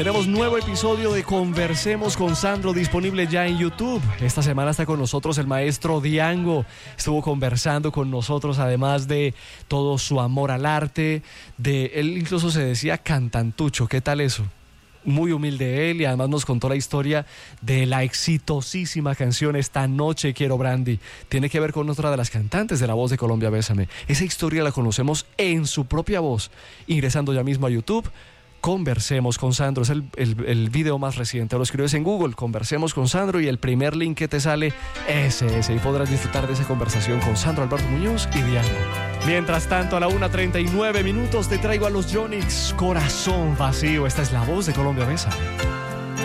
Tenemos nuevo episodio de Conversemos con Sandro disponible ya en YouTube. Esta semana está con nosotros el maestro Diango. Estuvo conversando con nosotros, además de todo su amor al arte. Él incluso se decía cantantucho. ¿Qué tal eso? Muy humilde él, y además nos contó la historia de la exitosísima canción Esta Noche Quiero Brandy. Tiene que ver con otra de las cantantes de La Voz de Colombia, Bésame. Esa historia la conocemos en su propia voz. Ingresando ya mismo a YouTube, Conversemos con Sandro, es el video más reciente. Lo escribes en Google, Conversemos con Sandro, y el primer link que te sale es ese, y podrás disfrutar de esa conversación con Sandro Alberto Muñoz y Diango. Mientras tanto, a la 1:39 te traigo a los Yonix, Corazón Vacío. Esta es La Voz de Colombia, Bésame.